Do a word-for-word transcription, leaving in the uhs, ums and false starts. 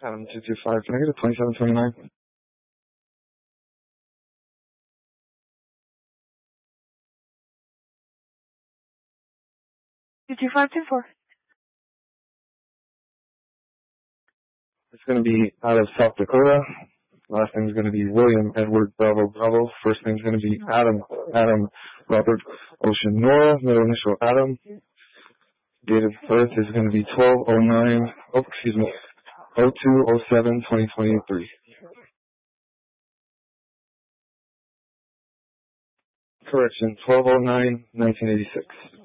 Adam two two five, can I get a twenty-seven twenty-nine? two two five two four. It's going to be out of South Dakota. Last name is going to be William Edward Bravo Bravo. First name is going to be Adam Adam Robert Ocean Nora. Middle initial Adam. Date of birth is going to be twelve oh nine. Oh, excuse me. oh two oh seven twenty twenty-three. Correction, twelve oh nine nineteen eighty-six.